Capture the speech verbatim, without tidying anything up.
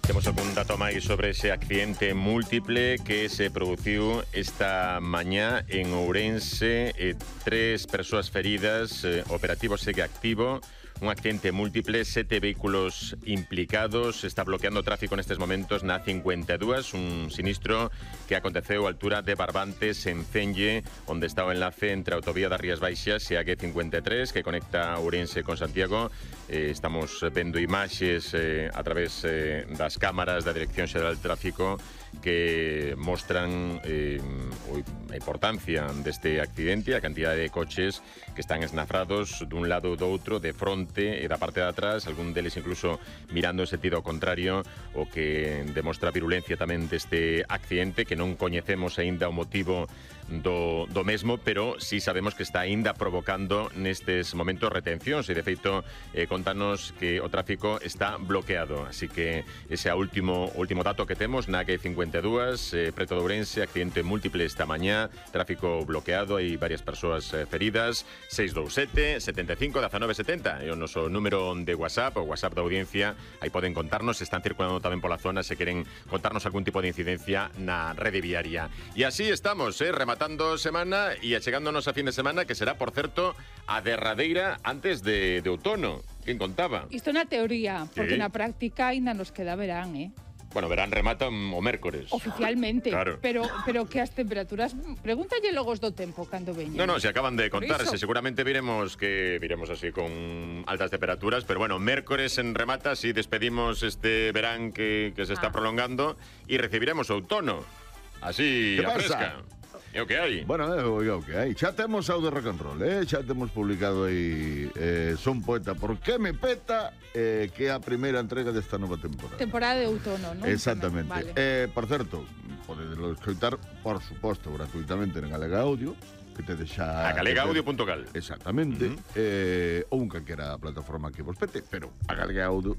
Temos algún dato máis sobre ese accidente múltiple que se produciu esta mañá en Ourense. Eh, tres persoas feridas, eh, operativo segue activo. Un accidente múltiple, sete vehículos implicados. Está bloqueando o tráfico nestes momentos na cincuenta e dúas, un sinistro que aconteceu a altura de Barbantes, en Cenlle, onde está o enlace entre a autovía das Rías Baixas e a G cincuenta e tres, que conecta Ourense con Santiago. Eh, estamos vendo imaxes eh, a través eh, das cámaras da Dirección Xeral de Tráfico que mostran eh, a importancia deste accidente, a cantidade de coches que están esnafrados dun lado ou do outro, de fronte e da parte de atrás, algún deles incluso mirando en sentido contrario, o que demostra a virulencia tamén deste accidente, que non coñecemos aínda o motivo do, do mesmo, pero sí sabemos que está aínda provocando nestes momentos retencións, e de feito eh, contanos que o tráfico está bloqueado, así que ese é o último, último dato que temos na G cincuenta e dúas, eh, preto de Ourense, accidente múltiple esta mañá, tráfico bloqueado, hai varias persoas eh, feridas. Seis dous sete, setenta e cinco, diecinueve setenta é o noso número de WhatsApp, o WhatsApp da audiencia. Aí poden contarnos, están circulando tamén pola zona se queren contarnos algún tipo de incidencia na rede viaria. E así estamos, eh, rematando semana e achegándonos a fin de semana, que será, por certo, a derradeira antes de, de outono. Quen contaba? Isto na teoría, porque Sí. na práctica ainda nos queda verán, eh? Bueno, verán, rematan o mércores. Oficialmente, Claro. pero pero que as temperaturas, pregúntalle logo os do tempo cando veñen. No, no, se acaban de Por contar, iso. se seguramente viremos que viremos así con altas temperaturas, pero bueno, mércores en remata, si despedimos este verán que, que se está Ah. prolongando y recibiremos outono. Así, ¿Qué a pasa? fresca. É o que hai. Bueno, é o é o que hai. Xa temos audio rock and roll, eh? Xa temos publicado aí eh, Son Poeta, por que me peta, eh, que é a primeira entrega desta nova temporada. Temporada de outono, non? Exactamente. Vale. Eh, por certo, podedelo escoitar, por suposto, gratuitamente en Galega Audio, que te deixa... A galega audio punto gal. Exactamente. Uh -huh. eh, ou un calquera plataforma que vos pete, pero a Galega Audio